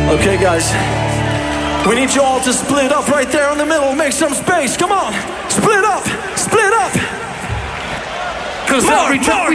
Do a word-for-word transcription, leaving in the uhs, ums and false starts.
Okay, guys. We need you all to split up right there in the middle. Make some space. Come on. Split up. Split up. Cause more, every time more. we